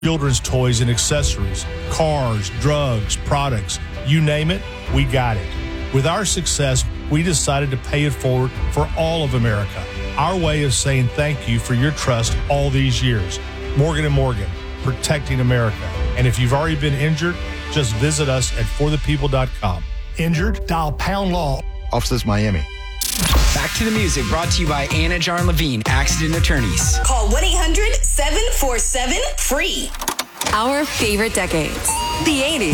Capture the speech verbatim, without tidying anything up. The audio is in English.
children's toys and accessories, cars, drugs, products, you name it, we got it. With our success, we decided to pay it forward for all of America. Our way of saying thank you for your trust all these years. Morgan and Morgan, protecting America. And if you've already been injured, just visit us at for the people dot com. Injured? Dial pound law. Officers Miami. Back to the music, brought to you by Anna Jarn Levine, Accident Attorneys. Call one eight hundred seven four seven free. Our favorite decades, the eighties.